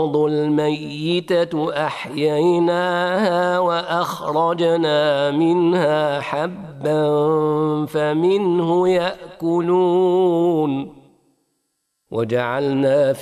الميتة أحييناها وأخرجنا منها حبا فمنه يأكلون وجعلنا